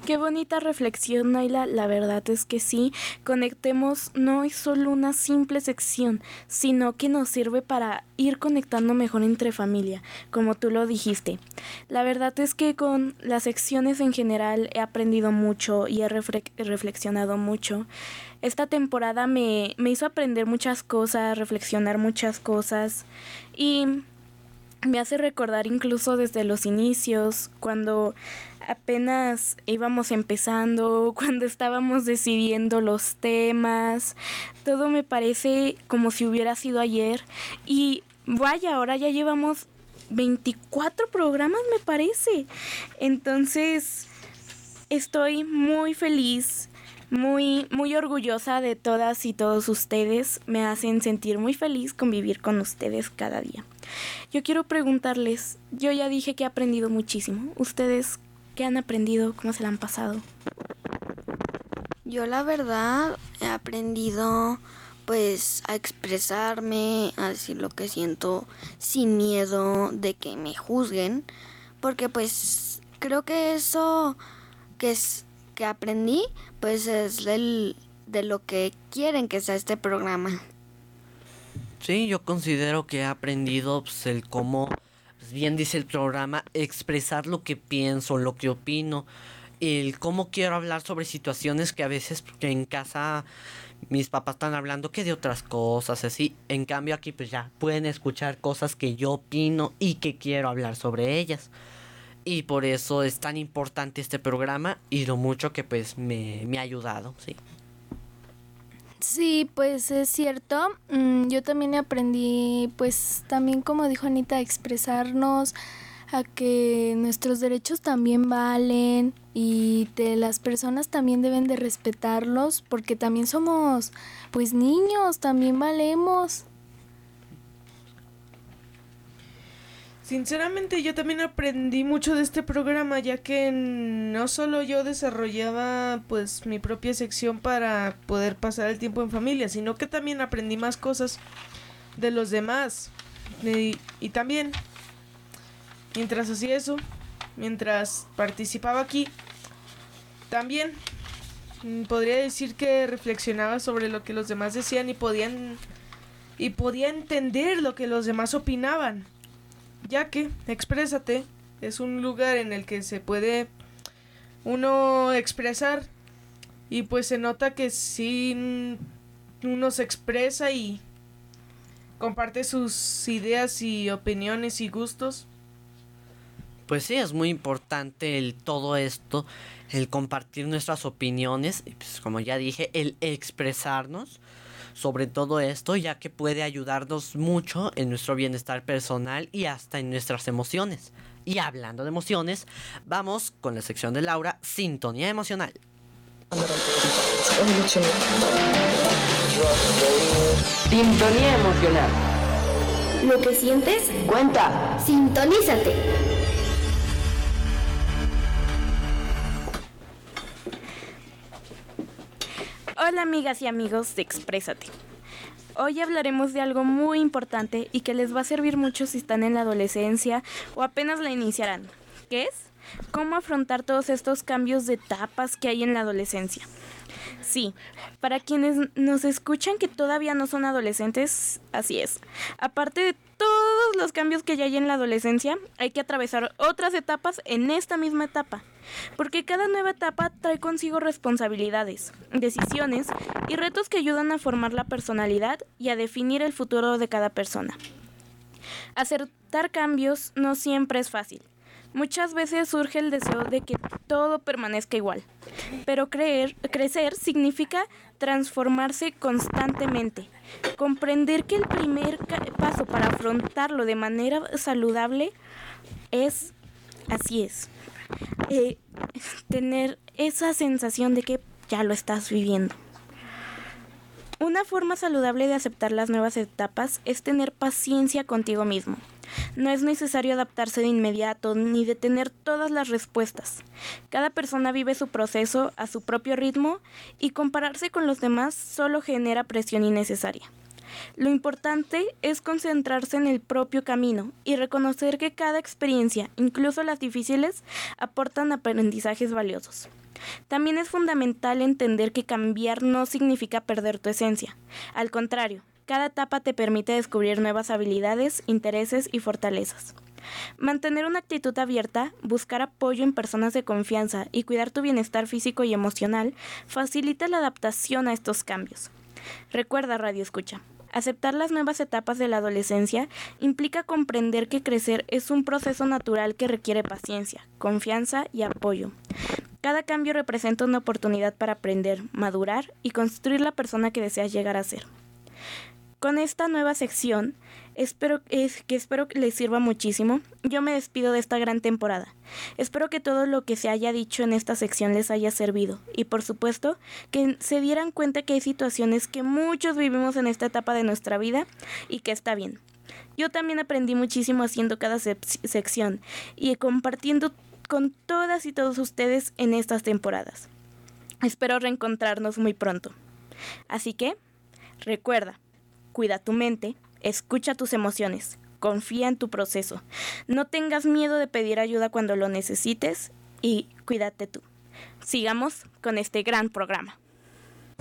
Qué bonita reflexión, Naila. La verdad es que sí, Conectemos no es solo una simple sección, sino que nos sirve para ir conectando mejor entre familia, como tú lo dijiste. La verdad es que con las secciones en general he aprendido mucho y he reflexionado mucho. Esta temporada me hizo aprender muchas cosas, reflexionar muchas cosas y me hace recordar incluso desde los inicios, cuando apenas íbamos empezando, cuando estábamos decidiendo los temas. Todo me parece como si hubiera sido ayer. Y vaya, ahora ya llevamos 24 programas, me parece. Entonces, estoy muy feliz, muy orgullosa de todas y todos ustedes. Me hacen sentir muy feliz convivir con ustedes cada día. Yo quiero preguntarles, yo ya dije que he aprendido muchísimo. ¿Ustedes qué han aprendido? ¿Cómo se la han pasado? Yo la verdad he aprendido pues a expresarme, a decir lo que siento sin miedo de que me juzguen, porque pues creo que eso que aprendí pues es de lo que quieren que sea este programa. Sí, yo considero que he aprendido pues, el cómo, pues, bien dice el programa, expresar lo que pienso, lo que opino, el cómo quiero hablar sobre situaciones que a veces porque en casa mis papás están hablando que de otras cosas, así. En cambio aquí pues ya pueden escuchar cosas que yo opino y que quiero hablar sobre ellas. Y por eso es tan importante este programa y lo mucho que pues me ha ayudado, sí. Sí, pues es cierto. Yo también aprendí, pues también como dijo Anita, a expresarnos, a que nuestros derechos también valen y las personas también deben de respetarlos porque también somos, pues niños, también valemos. Sinceramente yo también aprendí mucho de este programa, ya que no solo yo desarrollaba pues mi propia sección para poder pasar el tiempo en familia, sino que también aprendí más cosas de los demás. Y también, mientras hacía eso, mientras participaba aquí, también podría decir que reflexionaba sobre lo que los demás decían y podía entender lo que los demás opinaban. Ya que Exprésate es un lugar en el que se puede uno expresar y pues se nota que sí uno se expresa y comparte sus ideas y opiniones y gustos. Pues sí, es muy importante todo esto, el compartir nuestras opiniones, y pues como ya dije, el expresarnos sobre todo esto, ya que puede ayudarnos mucho en nuestro bienestar personal y hasta en nuestras emociones. Y hablando de emociones, vamos con la sección de Laura, Sintonía Emocional. Sintonía Emocional. Lo que sientes, cuenta. Sintonízate. Hola amigas y amigos de Exprésate. Hoy hablaremos de algo muy importante y que les va a servir mucho si están en la adolescencia o apenas la iniciarán. ¿Qué es? ¿Cómo afrontar todos estos cambios de etapas que hay en la adolescencia? Sí, para quienes nos escuchan que todavía no son adolescentes, así es. Aparte de todos los cambios que ya hay en la adolescencia, hay que atravesar otras etapas en esta misma etapa. Porque cada nueva etapa trae consigo responsabilidades, decisiones y retos que ayudan a formar la personalidad y a definir el futuro de cada persona. Aceptar cambios no siempre es fácil. Muchas veces surge el deseo de que todo permanezca igual, pero crecer significa transformarse constantemente. Comprender que el primer paso para afrontarlo de manera saludable es, así es, tener esa sensación de que ya lo estás viviendo. Una forma saludable de aceptar las nuevas etapas es tener paciencia contigo mismo. No es necesario adaptarse de inmediato ni de tener todas las respuestas. Cada persona vive su proceso a su propio ritmo y compararse con los demás solo genera presión innecesaria. Lo importante es concentrarse en el propio camino y reconocer que cada experiencia, incluso las difíciles, aportan aprendizajes valiosos. También es fundamental entender que cambiar no significa perder tu esencia. Al contrario, cada etapa te permite descubrir nuevas habilidades, intereses y fortalezas. Mantener una actitud abierta, buscar apoyo en personas de confianza y cuidar tu bienestar físico y emocional facilita la adaptación a estos cambios. Recuerda, Radio Escucha, aceptar las nuevas etapas de la adolescencia implica comprender que crecer es un proceso natural que requiere paciencia, confianza y apoyo. Cada cambio representa una oportunidad para aprender, madurar y construir la persona que deseas llegar a ser. Con esta nueva sección, espero que les sirva muchísimo. Yo me despido de esta gran temporada. Espero que todo lo que se haya dicho en esta sección les haya servido y, por supuesto, que se dieran cuenta que hay situaciones que muchos vivimos en esta etapa de nuestra vida y que está bien. Yo también aprendí muchísimo haciendo cada sección y compartiendo con todas y todos ustedes en estas temporadas. Espero reencontrarnos muy pronto. Así que, recuerda, cuida tu mente, escucha tus emociones, confía en tu proceso. No tengas miedo de pedir ayuda cuando lo necesites y cuídate tú. Sigamos con este gran programa.